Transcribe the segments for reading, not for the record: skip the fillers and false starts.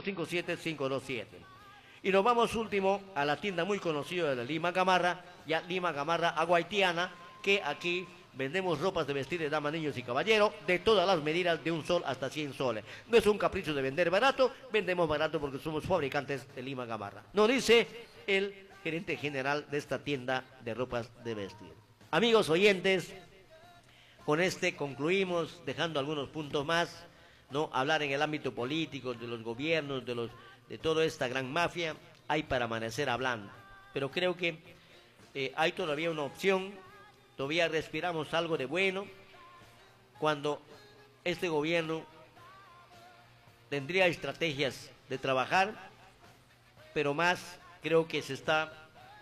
557-527. Y nos vamos último a la tienda muy conocida de la Lima Gamarra, ya Lima Gamarra Aguaitiana, que aquí vendemos ropas de vestir de damas, niños y caballeros, de todas las medidas, de un sol hasta 100 soles. No es un capricho de vender barato, vendemos barato porque somos fabricantes de Lima Gamarra. Nos dice el gerente general de esta tienda de ropas de vestir. Amigos oyentes, con este concluimos, dejando algunos puntos más, ¿no? Hablar en el ámbito político, de los gobiernos, de toda esta gran mafia, hay para amanecer hablando. Pero creo que hay todavía una opción, todavía respiramos algo de bueno, cuando este gobierno tendría estrategias de trabajar, pero más creo que se está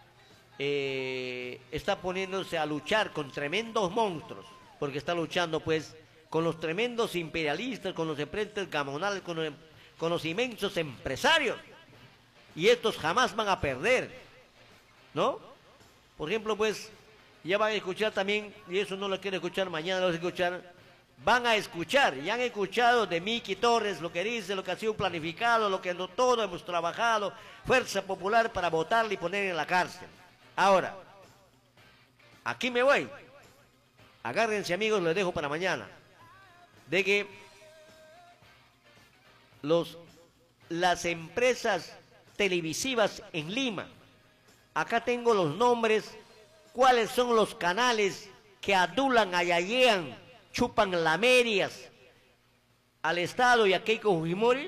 poniéndose a luchar con tremendos monstruos, porque está luchando pues con los tremendos imperialistas, con los empresarios gamonales, con los inmensos empresarios, y estos jamás van a perder, ¿no? Por ejemplo, pues, ya van a escuchar también, y eso no lo quiero escuchar, mañana lo van a escuchar, van a escuchar, ya han escuchado de Miki Torres, lo que dice, lo que ha sido planificado, lo que todo hemos trabajado, Fuerza Popular para votarle y poner en la cárcel. Ahora, aquí me voy, agárrense amigos, les dejo para mañana, de que las empresas televisivas en Lima, acá tengo los nombres, cuáles son los canales que adulan, ayayean, chupan lamerias al Estado y a Keiko Fujimori.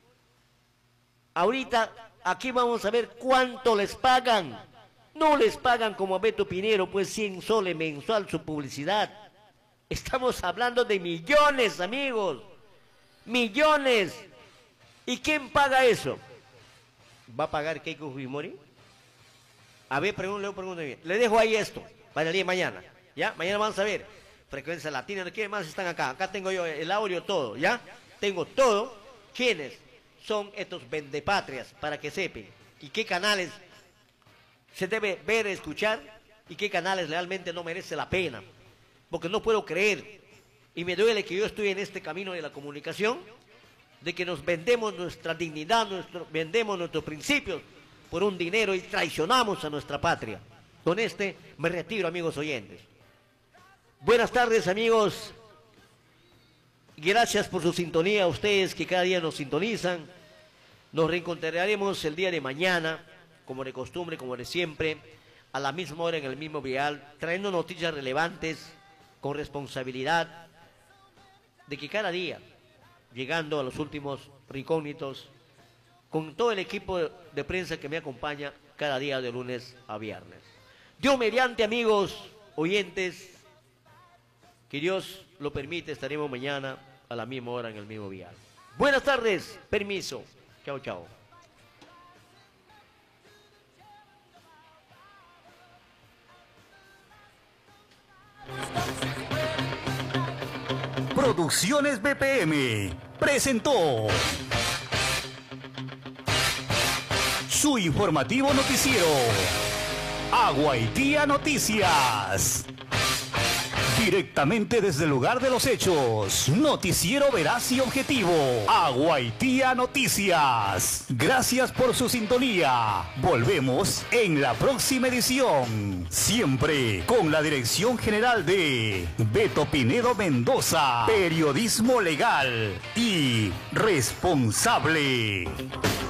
Ahorita aquí vamos a ver cuánto les pagan. No les pagan como a Beto Pinero, pues 100 soles mensual su publicidad. Estamos hablando de millones, amigos. Millones. ¿Y quién paga eso? ¿Va a pagar Keiko Fujimori? A ver, pregúntale bien. Le dejo ahí esto, para el día de mañana. ¿Ya? Mañana vamos a ver. Frecuencia Latina, ¿quiénes más están acá? Acá tengo yo el audio, todo, ¿ya? Tengo todo. ¿Quiénes son estos vendepatrias? Para que sepan. ¿Y qué canales se debe ver, escuchar? ¿Y qué canales realmente no merece la pena? Porque no puedo creer, y me duele que yo estoy en este camino de la comunicación, de que nos vendemos nuestra dignidad, vendemos nuestros principios por un dinero y traicionamos a nuestra patria. Con este me retiro, amigos oyentes. Buenas tardes, amigos. Gracias por su sintonía, a ustedes que cada día nos sintonizan. Nos reencontraremos el día de mañana, como de costumbre, como de siempre, a la misma hora en el mismo vial, trayendo noticias relevantes, con responsabilidad, de que cada día, llegando a los últimos recógnitos, con todo el equipo de prensa que me acompaña cada día de lunes a viernes. Dios mediante, amigos oyentes, que Dios lo permite, estaremos mañana a la misma hora en el mismo vial. Buenas tardes, permiso. Chao, chao. Producciones BPM presentó su informativo noticiero, Aguaitía Noticias. Directamente desde el lugar de los hechos, noticiero veraz y objetivo, Aguaitía Noticias. Gracias por su sintonía. Volvemos en la próxima edición, siempre con la dirección general de Beto Pinedo Mendoza, periodismo legal y responsable.